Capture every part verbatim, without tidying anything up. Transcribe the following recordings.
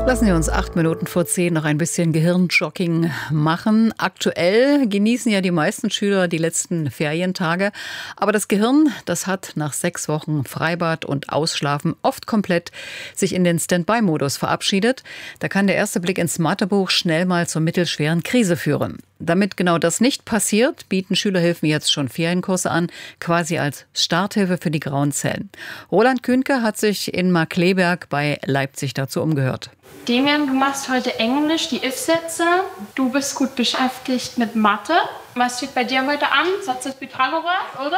Lassen wir uns acht Minuten vor zehn noch ein bisschen Gehirnjogging machen. Aktuell genießen ja die meisten Schüler die letzten Ferientage. Aber das Gehirn, das hat nach sechs Wochen Freibad und Ausschlafen oft komplett sich in den Standby-Modus verabschiedet. Da kann der erste Blick ins Mathebuch schnell mal zur mittelschweren Krise führen. Damit genau das nicht passiert, bieten Schülerhilfen jetzt schon Ferienkurse an, quasi als Starthilfe für die grauen Zellen. Roland Kühnke hat sich in Markkleeberg bei Leipzig dazu umgehört. Demian, du machst heute Englisch, die If-Sätze. Du bist gut beschäftigt mit Mathe. Was steht bei dir heute an? Satz des Pythagoras, oder?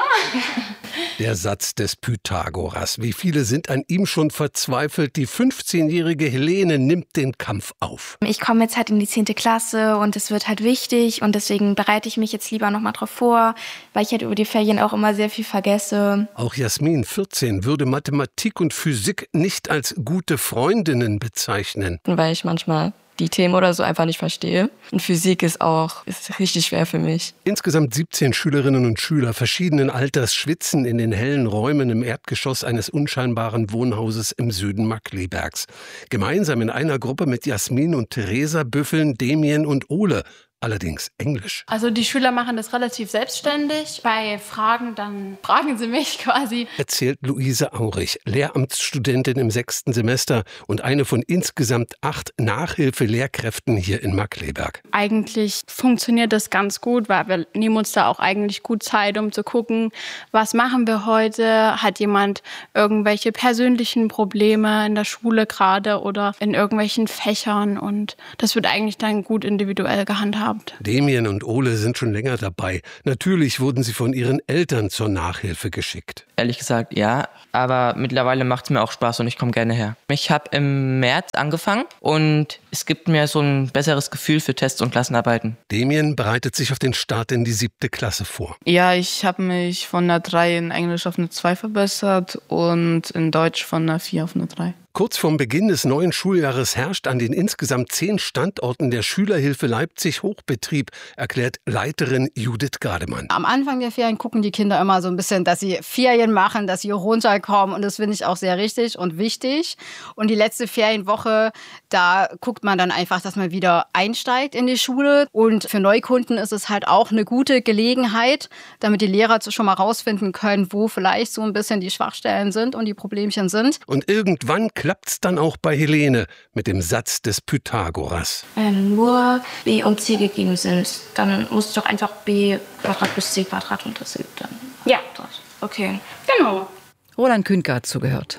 Der Satz des Pythagoras. Wie viele sind an ihm schon verzweifelt? Die fünfzehnjährige Helene nimmt den Kampf auf. Ich komme jetzt halt in die zehnte Klasse und es wird halt wichtig und deswegen bereite ich mich jetzt lieber noch mal drauf vor, weil ich halt über die Ferien auch immer sehr viel vergesse. Auch Jasmin, vierzehn, würde Mathematik und Physik nicht als gute Freundinnen bezeichnen. Weil ich manchmal die Themen oder so einfach nicht verstehe. Und Physik ist auch ist richtig schwer für mich. Insgesamt siebzehn Schülerinnen und Schüler verschiedenen Alters schwitzen in den hellen Räumen im Erdgeschoss eines unscheinbaren Wohnhauses im Süden Markkleebergs. Gemeinsam in einer Gruppe mit Jasmin und Theresa büffeln Demian und Ole. Allerdings Englisch. Also die Schüler machen das relativ selbstständig. Bei Fragen, dann fragen sie mich quasi. Erzählt Luise Aurich, Lehramtsstudentin im sechsten Semester und eine von insgesamt acht Nachhilfelehrkräften hier in Markkleeberg. Eigentlich funktioniert das ganz gut, weil wir nehmen uns da auch eigentlich gut Zeit, um zu gucken, was machen wir heute? Hat jemand irgendwelche persönlichen Probleme in der Schule gerade oder in irgendwelchen Fächern? Und das wird eigentlich dann gut individuell gehandhabt. Demian und Ole sind schon länger dabei. Natürlich wurden sie von ihren Eltern zur Nachhilfe geschickt. Ehrlich gesagt, ja. Aber mittlerweile macht es mir auch Spaß und ich komme gerne her. Ich habe im März angefangen und es gibt mir so ein besseres Gefühl für Tests und Klassenarbeiten. Demian bereitet sich auf den Start in die siebte Klasse vor. Ja, ich habe mich von einer drei in Englisch auf eine zwei verbessert und in Deutsch von einer vier auf eine drei. Kurz vorm Beginn des neuen Schuljahres herrscht an den insgesamt zehn Standorten der Schülerhilfe Leipzig Hochbetrieb, erklärt Leiterin Judith Gardemann. Am Anfang der Ferien gucken die Kinder immer so ein bisschen, dass sie Ferien machen, dass sie runterkommen und das finde ich auch sehr richtig und wichtig. Und die letzte Ferienwoche, da guckt man dann einfach, dass man wieder einsteigt in die Schule. Und für Neukunden ist es halt auch eine gute Gelegenheit, damit die Lehrer schon mal rausfinden können, wo vielleicht so ein bisschen die Schwachstellen sind und die Problemchen sind. Und irgendwann klappt's dann auch bei Helene mit dem Satz des Pythagoras. Wenn nur b und c gegeben sind, dann muss doch einfach b Quadrat plus c Quadrat und das gibt dann. Ja. Okay. Genau. Roland Kühnke hat zugehört.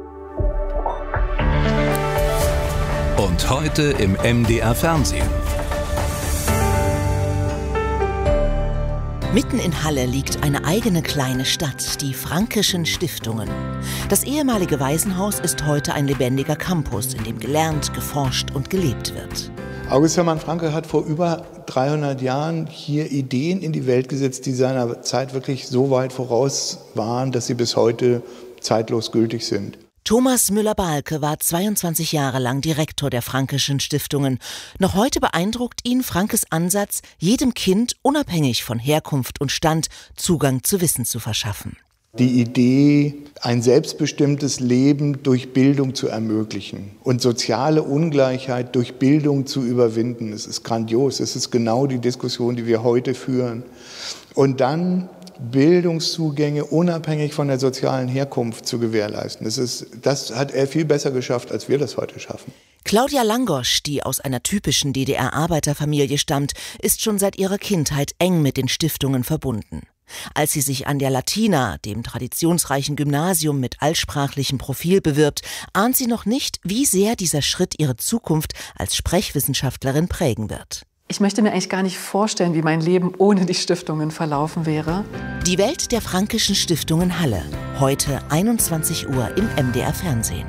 Und heute im M D R Fernsehen. Mitten in Halle liegt eine eigene kleine Stadt, die Frankischen Stiftungen. Das ehemalige Waisenhaus ist heute ein lebendiger Campus, in dem gelernt, geforscht und gelebt wird. August Hermann Francke hat vor über dreihundert Jahren hier Ideen in die Welt gesetzt, die seiner Zeit wirklich so weit voraus waren, dass sie bis heute zeitlos gültig sind. Thomas Müller-Balke war zweiundzwanzig Jahre lang Direktor der Frankischen Stiftungen. Noch heute beeindruckt ihn Frankes Ansatz, jedem Kind, unabhängig von Herkunft und Stand, Zugang zu Wissen zu verschaffen. Die Idee, ein selbstbestimmtes Leben durch Bildung zu ermöglichen und soziale Ungleichheit durch Bildung zu überwinden, das ist grandios. Das ist genau die Diskussion, die wir heute führen. Und dann Bildungszugänge unabhängig von der sozialen Herkunft zu gewährleisten. Das ist, das hat er viel besser geschafft, als wir das heute schaffen. Claudia Langosch, die aus einer typischen D D R-Arbeiterfamilie stammt, ist schon seit ihrer Kindheit eng mit den Stiftungen verbunden. Als sie sich an der Latina, dem traditionsreichen Gymnasium mit altsprachlichem Profil, bewirbt, ahnt sie noch nicht, wie sehr dieser Schritt ihre Zukunft als Sprechwissenschaftlerin prägen wird. Ich möchte mir eigentlich gar nicht vorstellen, wie mein Leben ohne die Stiftungen verlaufen wäre. Die Welt der Frankischen Stiftungen Halle. Heute einundzwanzig Uhr im M D R Fernsehen.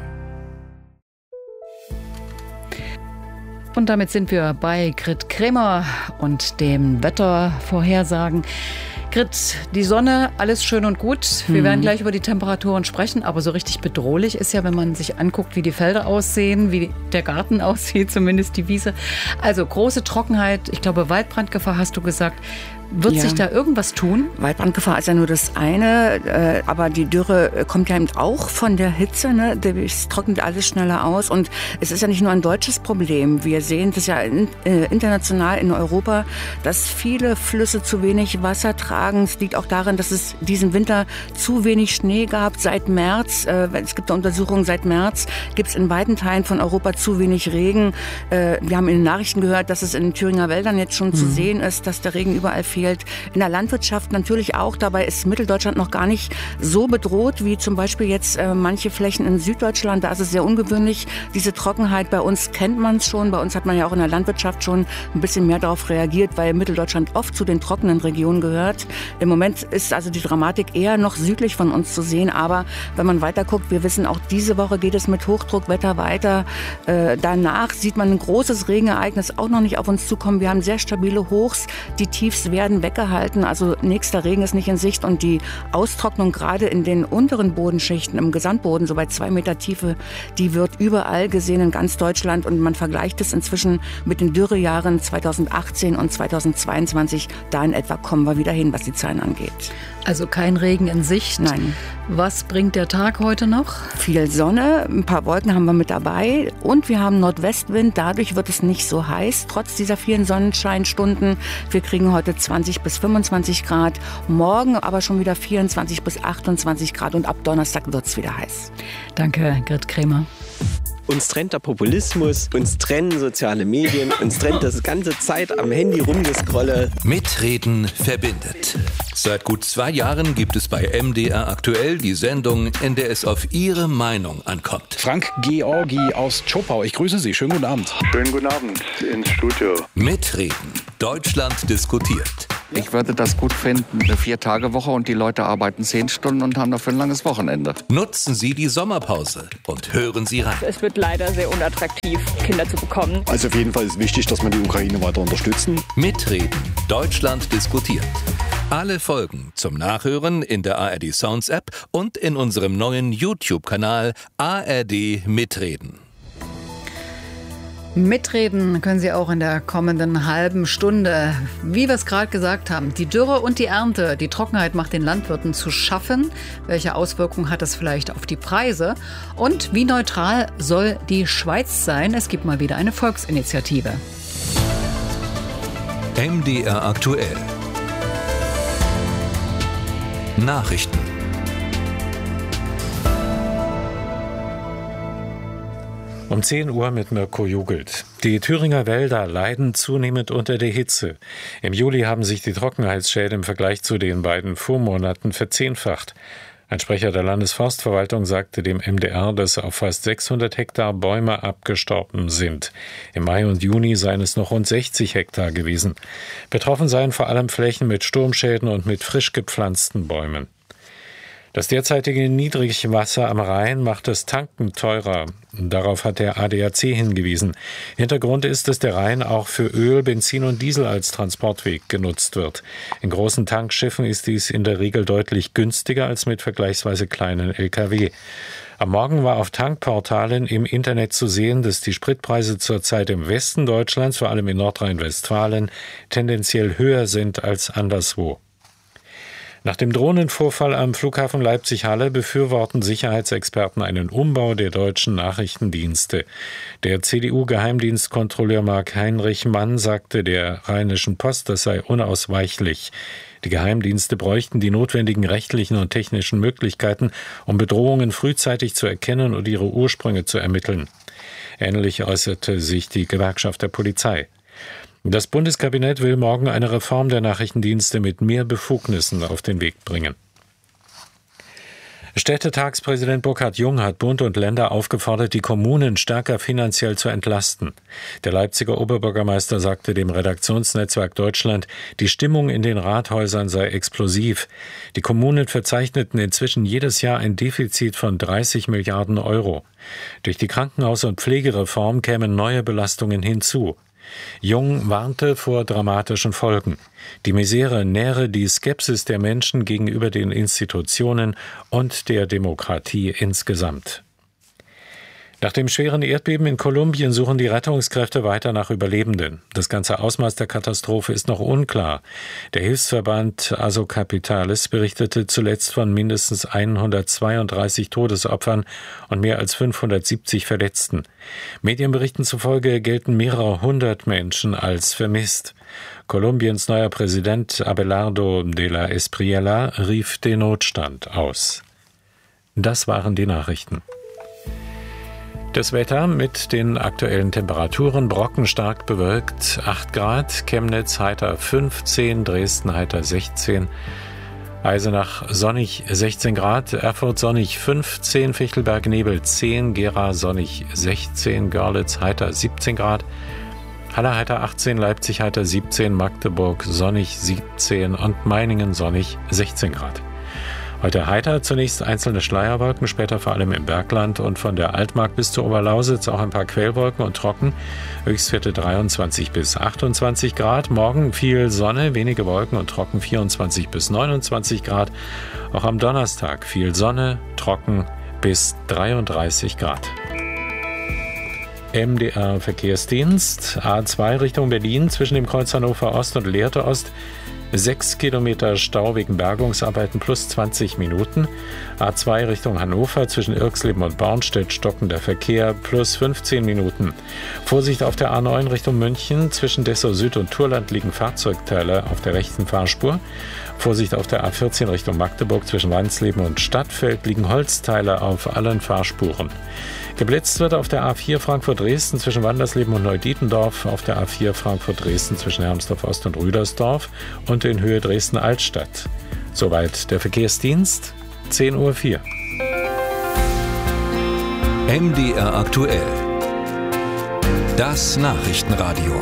Und damit sind wir bei Grit Krämer und dem Wettervorhersagen. Grit, die Sonne, alles schön und gut. Wir hm. werden gleich über die Temperaturen sprechen, aber so richtig bedrohlich ist ja, wenn man sich anguckt, wie die Felder aussehen, wie der Garten aussieht, zumindest die Wiese. Also große Trockenheit, ich glaube Waldbrandgefahr hast du gesagt. Wird ja. sich da irgendwas tun? Waldbrandgefahr ist ja nur das eine, äh, aber die Dürre kommt ja eben auch von der Hitze. Ne? Es trocknet alles schneller aus und es ist ja nicht nur ein deutsches Problem. Wir sehen das ja in, äh, international in Europa, dass viele Flüsse zu wenig Wasser tragen. Es liegt auch daran, dass es diesen Winter zu wenig Schnee gab seit März. Äh, es gibt eine Untersuchung, seit März gibt es in weiten Teilen von Europa zu wenig Regen. Äh, wir haben in den Nachrichten gehört, dass es in den Thüringer Wäldern jetzt schon mhm. zu sehen ist, dass der Regen überall fehlt. In der Landwirtschaft natürlich auch. Dabei ist Mitteldeutschland noch gar nicht so bedroht wie zum Beispiel jetzt äh, manche Flächen in Süddeutschland. Da ist es sehr ungewöhnlich. Diese Trockenheit, bei uns kennt man es schon. Bei uns hat man ja auch in der Landwirtschaft schon ein bisschen mehr darauf reagiert, weil Mitteldeutschland oft zu den trockenen Regionen gehört. Im Moment ist also die Dramatik eher noch südlich von uns zu sehen. Aber wenn man weiter guckt, wir wissen, auch diese Woche geht es mit Hochdruckwetter weiter. Äh, danach sieht man ein großes Regenereignis auch noch nicht auf uns zukommen. Wir haben sehr stabile Hochs. Die Tiefs werden weggehalten, also nächster Regen ist nicht in Sicht und die Austrocknung gerade in den unteren Bodenschichten, im Gesamtboden, so bei zwei Meter Tiefe, die wird überall gesehen in ganz Deutschland und man vergleicht es inzwischen mit den Dürrejahren zweitausendachtzehn und zweitausendzweiundzwanzig. Da in etwa kommen wir wieder hin, was die Zahlen angeht. Also kein Regen in Sicht? Nein. Was bringt der Tag heute noch? Viel Sonne, ein paar Wolken haben wir mit dabei und wir haben Nordwestwind. Dadurch wird es nicht so heiß, trotz dieser vielen Sonnenscheinstunden. Wir kriegen heute zwanzig bis fünfundzwanzig Grad, morgen aber schon wieder vierundzwanzig bis achtundzwanzig Grad und ab Donnerstag wird es wieder heiß. Danke, Grit Kremer. Uns trennt der Populismus, uns trennen soziale Medien, uns trennt das ganze Zeit am Handy rumgescrolle. Mitreden verbindet. Seit gut zwei Jahren gibt es bei M D R aktuell die Sendung, in der es auf Ihre Meinung ankommt. Frank Georgi aus Zschopau, ich grüße Sie. Schönen guten Abend. Schönen guten Abend ins Studio. Mitreden. Deutschland diskutiert. Ich würde das gut finden, eine Vier-Tage-Woche und die Leute arbeiten zehn Stunden und haben dafür ein langes Wochenende. Nutzen Sie die Sommerpause und hören Sie rein. Es wird leider sehr unattraktiv, Kinder zu bekommen. Also auf jeden Fall ist wichtig, dass wir die Ukraine weiter unterstützen. Mitreden. Deutschland diskutiert. Alle Folgen zum Nachhören in der A R D Sounds App und in unserem neuen YouTube-Kanal A R D Mitreden. Mitreden können Sie auch in der kommenden halben Stunde. Wie wir es gerade gesagt haben, die Dürre und die Ernte, die Trockenheit macht den Landwirten zu schaffen. Welche Auswirkungen hat das vielleicht auf die Preise? Und wie neutral soll die Schweiz sein? Es gibt mal wieder eine Volksinitiative. M D R aktuell. Nachrichten. Um zehn Uhr mit Mirko Jugelt. Die Thüringer Wälder leiden zunehmend unter der Hitze. Im Juli haben sich die Trockenheitsschäden im Vergleich zu den beiden Vormonaten verzehnfacht. Ein Sprecher der Landesforstverwaltung sagte dem M D R, dass auf fast sechshundert Hektar Bäume abgestorben sind. Im Mai und Juni seien es noch rund sechzig Hektar gewesen. Betroffen seien vor allem Flächen mit Sturmschäden und mit frisch gepflanzten Bäumen. Das derzeitige Niedrigwasser am Rhein macht das Tanken teurer. Darauf hat der A D A C hingewiesen. Hintergrund ist, dass der Rhein auch für Öl, Benzin und Diesel als Transportweg genutzt wird. In großen Tankschiffen ist dies in der Regel deutlich günstiger als mit vergleichsweise kleinen L K W. Am Morgen war auf Tankportalen im Internet zu sehen, dass die Spritpreise zurzeit im Westen Deutschlands, vor allem in Nordrhein-Westfalen, tendenziell höher sind als anderswo. Nach dem Drohnenvorfall am Flughafen Leipzig-Halle befürworten Sicherheitsexperten einen Umbau der deutschen Nachrichtendienste. Der C D U-Geheimdienstkontrolleur Marc-Heinrich Mann sagte der Rheinischen Post, das sei unausweichlich. Die Geheimdienste bräuchten die notwendigen rechtlichen und technischen Möglichkeiten, um Bedrohungen frühzeitig zu erkennen und ihre Ursprünge zu ermitteln. Ähnlich äußerte sich die Gewerkschaft der Polizei. Das Bundeskabinett will morgen eine Reform der Nachrichtendienste mit mehr Befugnissen auf den Weg bringen. Städtetagspräsident Burkhard Jung hat Bund und Länder aufgefordert, die Kommunen stärker finanziell zu entlasten. Der Leipziger Oberbürgermeister sagte dem Redaktionsnetzwerk Deutschland, die Stimmung in den Rathäusern sei explosiv. Die Kommunen verzeichneten inzwischen jedes Jahr ein Defizit von dreißig Milliarden Euro. Durch die Krankenhaus- und Pflegereform kämen neue Belastungen hinzu. Jung warnte vor dramatischen Folgen. Die Misere nähre die Skepsis der Menschen gegenüber den Institutionen und der Demokratie insgesamt. Nach dem schweren Erdbeben in Kolumbien suchen die Rettungskräfte weiter nach Überlebenden. Das ganze Ausmaß der Katastrophe ist noch unklar. Der Hilfsverband Asocapitalis berichtete zuletzt von mindestens hundertzweiunddreißig Todesopfern und mehr als fünfhundertsiebzig Verletzten. Medienberichten zufolge gelten mehrere hundert Menschen als vermisst. Kolumbiens neuer Präsident Abelardo de la Espriella rief den Notstand aus. Das waren die Nachrichten. Das Wetter mit den aktuellen Temperaturen: Brocken stark bewölkt, acht Grad, Chemnitz heiter fünfzehn, Dresden heiter sechzehn, Eisenach sonnig sechzehn Grad, Erfurt sonnig fünfzehn, Fichtelberg Nebel zehn, Gera sonnig sechzehn, Görlitz heiter siebzehn Grad, Halle heiter achtzehn, Leipzig heiter siebzehn, Magdeburg sonnig siebzehn und Meiningen sonnig sechzehn Grad. Heute heiter, zunächst einzelne Schleierwolken, später vor allem im Bergland und von der Altmark bis zur Oberlausitz auch ein paar Quellwolken und trocken. Höchstwerte dreiundzwanzig bis achtundzwanzig Grad. Morgen viel Sonne, wenige Wolken und trocken, vierundzwanzig bis neunundzwanzig Grad. Auch am Donnerstag viel Sonne, trocken bis dreiunddreißig Grad. M D R Verkehrsdienst, A zwei Richtung Berlin zwischen dem Kreuz Hannover Ost und Lehrte Ost. Sechs Kilometer Stau wegen Bergungsarbeiten plus zwanzig Minuten. A zwei Richtung Hannover zwischen Irxleben und Bornstedt stockender Verkehr plus fünfzehn Minuten. Vorsicht auf der A neun Richtung München. Zwischen Dessau Süd und Turland liegen Fahrzeugteile auf der rechten Fahrspur. Vorsicht auf der A vierzehn Richtung Magdeburg. Zwischen Wansleben und Stadtfeld liegen Holzteile auf allen Fahrspuren. Geblitzt wird auf der A vier Frankfurt-Dresden zwischen Wandersleben und Neudietendorf, auf der A vier Frankfurt-Dresden zwischen Hermsdorf-Ost und Rüdersdorf und in Höhe Dresden-Altstadt. Soweit der Verkehrsdienst, zehn Uhr vier. M D R aktuell. Das Nachrichtenradio.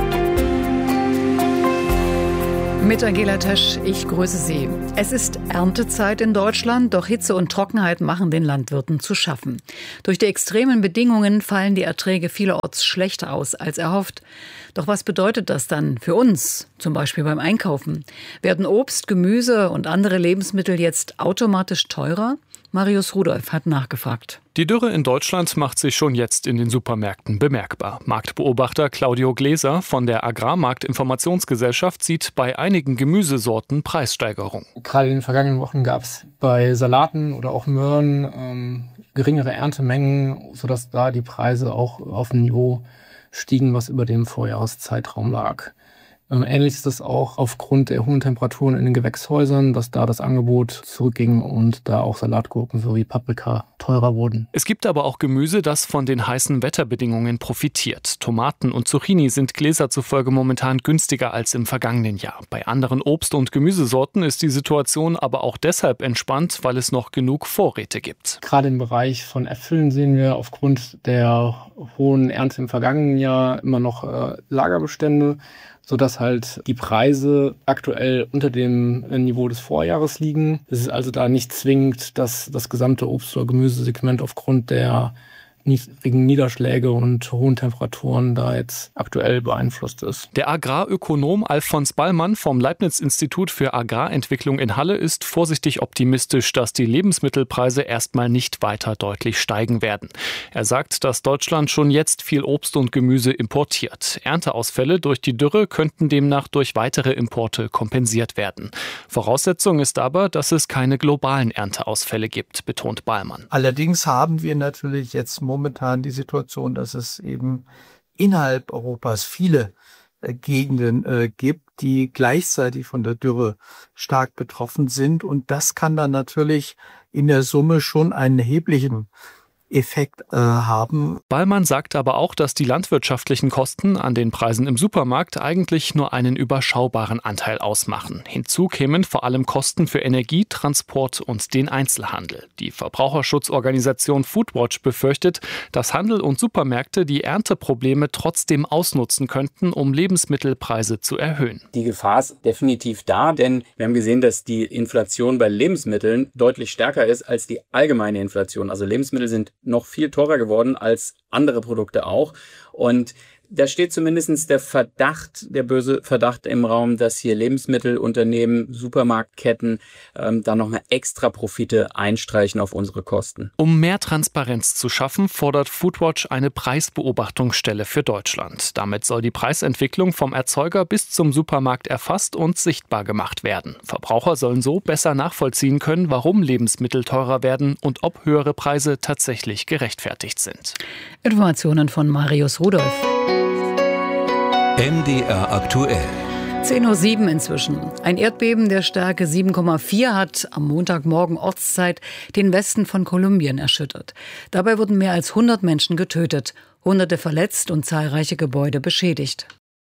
Mit Angela Tesch, ich grüße Sie. Es ist Erntezeit in Deutschland, doch Hitze und Trockenheit machen den Landwirten zu schaffen. Durch die extremen Bedingungen fallen die Erträge vielerorts schlechter aus als erhofft. Doch was bedeutet das dann für uns, zum Beispiel beim Einkaufen? Werden Obst, Gemüse und andere Lebensmittel jetzt automatisch teurer? Marius Rudolph hat nachgefragt. Die Dürre in Deutschland macht sich schon jetzt in den Supermärkten bemerkbar. Marktbeobachter Claudio Gläser von der Agrarmarktinformationsgesellschaft sieht bei einigen Gemüsesorten Preissteigerung. Gerade in den vergangenen Wochen gab es bei Salaten oder auch Möhren ähm, geringere Erntemengen, sodass da die Preise auch auf ein Niveau stiegen, was über dem Vorjahreszeitraum lag. Ähnlich ist es auch aufgrund der hohen Temperaturen in den Gewächshäusern, dass da das Angebot zurückging und da auch Salatgurken sowie Paprika teurer wurden. Es gibt aber auch Gemüse, das von den heißen Wetterbedingungen profitiert. Tomaten und Zucchini sind Gläser zufolge momentan günstiger als im vergangenen Jahr. Bei anderen Obst- und Gemüsesorten ist die Situation aber auch deshalb entspannt, weil es noch genug Vorräte gibt. Gerade im Bereich von Äpfeln sehen wir aufgrund der hohen Ernte im vergangenen Jahr immer noch äh, Lagerbestände, sodass halt die Preise aktuell unter dem Niveau des Vorjahres liegen. Es ist also da nicht zwingend, dass das gesamte Obst- oder Gemüsesegment aufgrund der niedrigen Niederschläge und hohen Temperaturen da jetzt aktuell beeinflusst ist. Der Agrarökonom Alfons Ballmann vom Leibniz-Institut für Agrarentwicklung in Halle ist vorsichtig optimistisch, dass die Lebensmittelpreise erstmal nicht weiter deutlich steigen werden. Er sagt, dass Deutschland schon jetzt viel Obst und Gemüse importiert. Ernteausfälle durch die Dürre könnten demnach durch weitere Importe kompensiert werden. Voraussetzung ist aber, dass es keine globalen Ernteausfälle gibt, betont Ballmann. Allerdings haben wir natürlich jetzt momentan die Situation, dass es eben innerhalb Europas viele äh, Gegenden äh, gibt, die gleichzeitig von der Dürre stark betroffen sind. Und das kann dann natürlich in der Summe schon einen erheblichen Effekt äh, haben. Ballmann sagt aber auch, dass die landwirtschaftlichen Kosten an den Preisen im Supermarkt eigentlich nur einen überschaubaren Anteil ausmachen. Hinzu kämen vor allem Kosten für Energie, Transport und den Einzelhandel. Die Verbraucherschutzorganisation Foodwatch befürchtet, dass Handel und Supermärkte die Ernteprobleme trotzdem ausnutzen könnten, um Lebensmittelpreise zu erhöhen. Die Gefahr ist definitiv da, denn wir haben gesehen, dass die Inflation bei Lebensmitteln deutlich stärker ist als die allgemeine Inflation. Also Lebensmittel sind noch viel teurer geworden als andere Produkte auch. Und Da steht zumindest der Verdacht, der böse Verdacht im Raum, dass hier Lebensmittelunternehmen, Supermarktketten ähm, da nochmal extra Profite einstreichen auf unsere Kosten. Um mehr Transparenz zu schaffen, fordert Foodwatch eine Preisbeobachtungsstelle für Deutschland. Damit soll die Preisentwicklung vom Erzeuger bis zum Supermarkt erfasst und sichtbar gemacht werden. Verbraucher sollen so besser nachvollziehen können, warum Lebensmittel teurer werden und ob höhere Preise tatsächlich gerechtfertigt sind. Informationen von Marius Rudolph. M D R aktuell. zehn Uhr sieben inzwischen. Ein Erdbeben der Stärke sieben Komma vier hat am Montagmorgen Ortszeit den Westen von Kolumbien erschüttert. Dabei wurden mehr als hundert Menschen getötet, Hunderte verletzt und zahlreiche Gebäude beschädigt.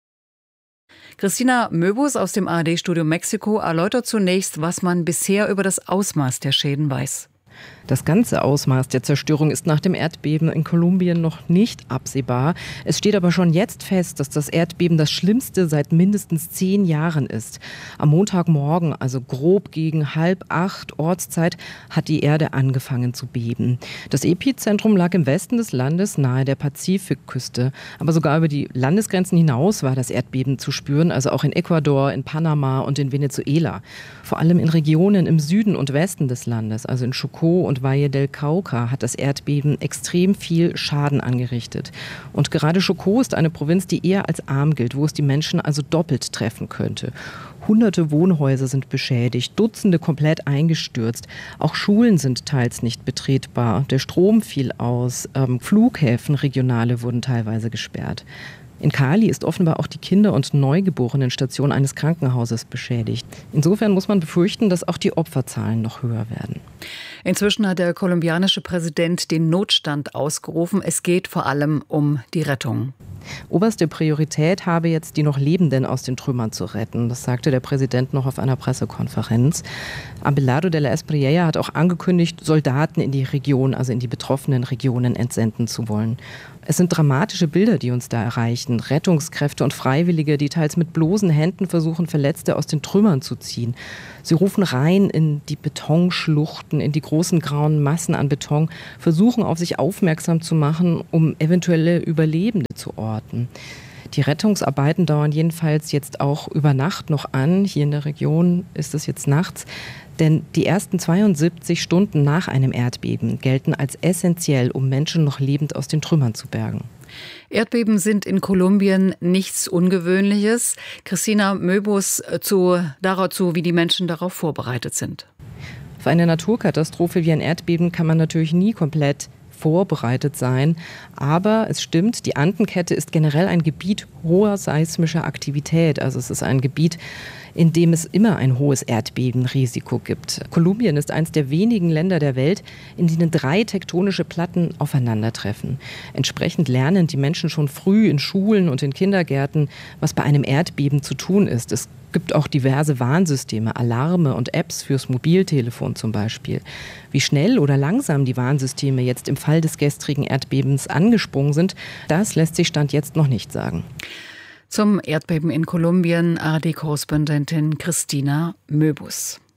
Christina Möbus aus dem A R D-Studio Mexiko erläutert zunächst, was man bisher über das Ausmaß der Schäden weiß. Das ganze Ausmaß der Zerstörung ist nach dem Erdbeben in Kolumbien noch nicht absehbar. Es steht aber schon jetzt fest, dass das Erdbeben das schlimmste seit mindestens zehn Jahren ist. Am Montagmorgen, also grob gegen halb acht Ortszeit, hat die Erde angefangen zu beben. Das Epizentrum lag im Westen des Landes nahe der Pazifikküste. Aber sogar über die Landesgrenzen hinaus war das Erdbeben zu spüren, also auch in Ecuador, in Panama und in Venezuela. Vor allem in Regionen im Süden und Westen des Landes, also in Chocó und Valle del Cauca, hat das Erdbeben extrem viel Schaden angerichtet. Und gerade Chocó ist eine Provinz, die eher als arm gilt, wo es die Menschen also doppelt treffen könnte. Hunderte Wohnhäuser sind beschädigt, Dutzende komplett eingestürzt. Auch Schulen sind teils nicht betretbar. Der Strom fiel aus, ähm, Flughäfen, regionale wurden teilweise gesperrt. In Cali ist offenbar auch die Kinder- und Neugeborenenstation eines Krankenhauses beschädigt. Insofern muss man befürchten, dass auch die Opferzahlen noch höher werden. Inzwischen hat der kolumbianische Präsident den Notstand ausgerufen. Es geht vor allem um die Rettung. Oberste Priorität habe jetzt, die noch Lebenden aus den Trümmern zu retten. Das sagte der Präsident noch auf einer Pressekonferenz. Abelardo de la Espriella hat auch angekündigt, Soldaten in die Region, also in die betroffenen Regionen entsenden zu wollen. Es sind dramatische Bilder, die uns da erreichen. Rettungskräfte und Freiwillige, die teils mit bloßen Händen versuchen, Verletzte aus den Trümmern zu ziehen. Sie rufen rein in die Betonschluchten, in die großen grauen Massen an Beton, versuchen auf sich aufmerksam zu machen, um eventuelle Überlebende zu orten. Die Rettungsarbeiten dauern jedenfalls jetzt auch über Nacht noch an. Hier in der Region ist es jetzt nachts. Denn die ersten zweiundsiebzig Stunden nach einem Erdbeben gelten als essentiell, um Menschen noch lebend aus den Trümmern zu bergen. Erdbeben sind in Kolumbien nichts Ungewöhnliches. Christina Möbus zu, dazu, wie die Menschen darauf vorbereitet sind. Für eine Naturkatastrophe wie ein Erdbeben kann man natürlich nie komplett vorbereitet sein. Aber es stimmt, die Andenkette ist generell ein Gebiet hoher seismischer Aktivität. Also es ist ein Gebiet, in dem es immer ein hohes Erdbebenrisiko gibt. Kolumbien ist eines der wenigen Länder der Welt, in denen drei tektonische Platten aufeinandertreffen. Entsprechend lernen die Menschen schon früh in Schulen und in Kindergärten, was bei einem Erdbeben zu tun ist. Es gibt auch diverse Warnsysteme, Alarme und Apps fürs Mobiltelefon zum Beispiel. Wie schnell oder langsam die Warnsysteme jetzt im Fall des gestrigen Erdbebens angesprungen sind, das lässt sich Stand jetzt noch nicht sagen. Zum Erdbeben in Kolumbien A R D-Korrespondentin Christina Möbus.